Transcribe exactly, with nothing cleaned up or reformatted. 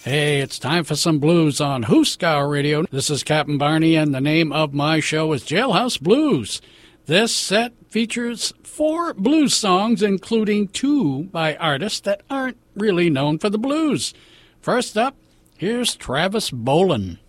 Hey, it's time for some blues on Hooskow Radio. This is Captain Barney, and the name of my show is Jailhouse Blues. This set features four blues songs, including two by artists that aren't really known for the blues. First up, here's Travis Boland.